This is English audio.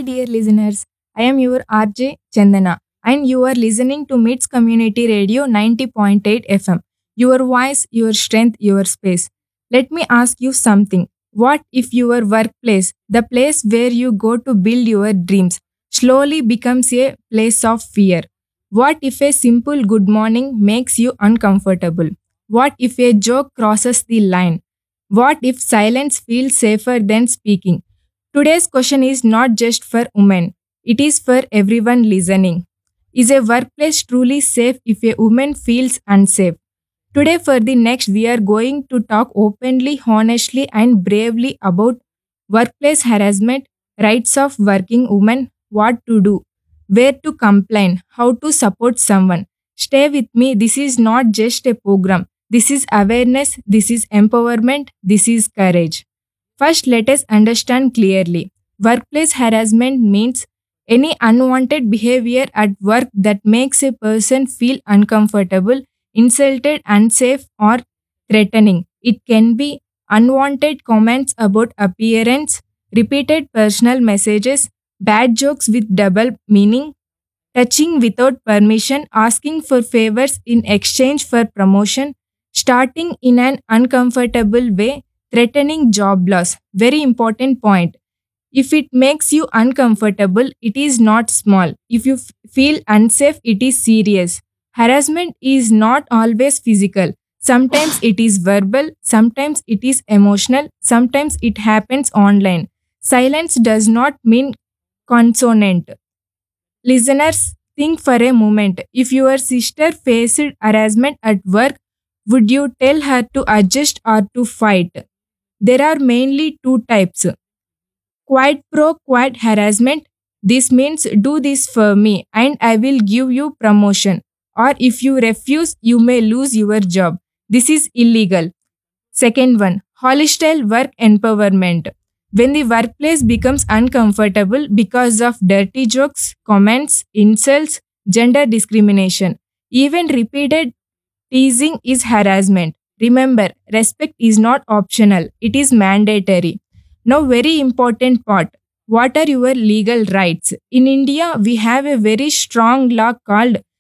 Hi, dear listeners. I am your RJ Chandana, and you are listening to MITS Community Radio 90.8 FM. Your voice, your strength, your space. Let me ask you something. What if your workplace, the place where you go to build your dreams, slowly becomes a place of fear? What if a simple good morning makes you uncomfortable? What if a joke crosses the line? What if silence feels safer than speaking? Today's question is not just for women, it is for everyone listening. Is a workplace truly safe if a woman feels unsafe? Today, for the next, we are going to talk openly, honestly, and bravely about workplace harassment, rights of working women, what to do, where to complain, how to support someone. Stay with me. This is not just a program. This is awareness, this is empowerment, this is courage. First, let us understand clearly. Workplace harassment means any unwanted behavior at work that makes a person feel uncomfortable, insulted, unsafe, or threatening. It can be unwanted comments about appearance, repeated personal messages, bad jokes with double meaning, touching without permission, asking for favors in exchange for promotion, starting in an uncomfortable way, threatening job loss. Very important point. If it makes you uncomfortable, it is not small. If you feel unsafe, it is serious. Harassment is not always physical. Sometimes it is verbal, sometimes it is emotional, sometimes it happens online. Silence does not mean consonant. Listeners, think for a moment. If your sister faced harassment at work, would you tell her to adjust or to fight? There are mainly two types: quid pro quo harassment. This means do this for me and I will give you promotion. Or if you refuse, you may lose your job. This is illegal. Second one, hostile work empowerment. When the workplace becomes uncomfortable because of dirty jokes, comments, insults, gender discrimination, even repeated teasing is harassment. Remember, respect is not optional, it is mandatory. Now, very important part. What are your legal rights? In India, we have a very strong law called